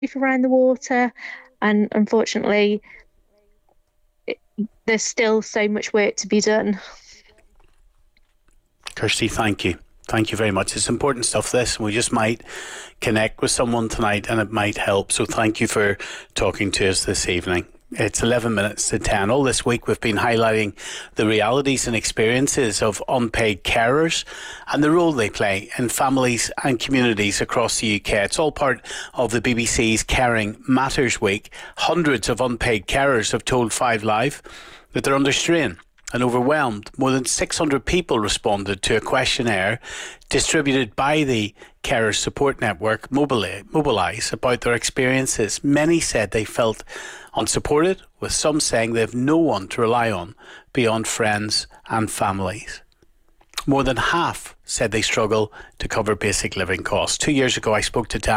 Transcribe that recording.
around the water, and unfortunately, there's still so much work to be done. Kirsty, thank you. Thank you very much. It's important stuff, this, and we just might connect with someone tonight and it might help. So thank you for talking to us this evening. It's 11 minutes to 10. All this week we've been highlighting the realities and experiences of unpaid carers and the role they play in families and communities across the UK. It's all part of the BBC's Caring Matters Week. Hundreds of unpaid carers have told 5 Live that they're under strain and overwhelmed. More than 600 people responded to a questionnaire distributed by the Carers Support Network, Mobilise, about their experiences. Many said they felt unsupported, with some saying they have no one to rely on beyond friends and families. More than half said they struggle to cover basic living costs. 2 years ago, I spoke to Dan